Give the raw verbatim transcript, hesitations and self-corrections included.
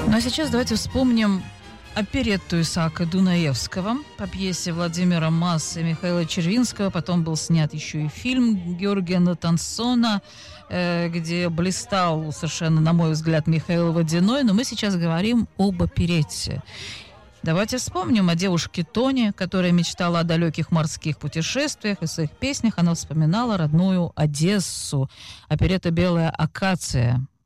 Ну а сейчас давайте вспомним оперетту Исаака Дунаевского по пьесе Владимира Масса и Михаила Червинского. Потом был снят еще и фильм Георгия Натансона, э, где блистал совершенно, на мой взгляд, Михаил Водяной. Но мы сейчас говорим об оперетте. Давайте вспомним о девушке Тоне, которая мечтала о далеких морских путешествиях, и в своих песнях она вспоминала родную Одессу. Оперетта «Белая акация».